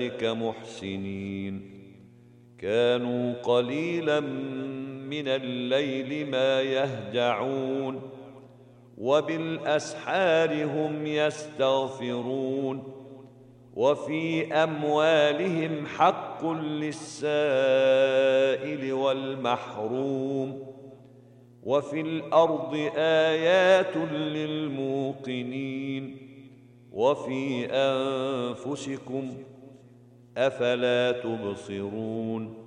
محسنين كانوا قليلا من الليل ما يهجعون وبالأسحار هم يستغفرون وفي أموالهم حق للسائل والمحروم وفي الأرض آيات للموقنين وفي أنفسكم أفلا تبصرون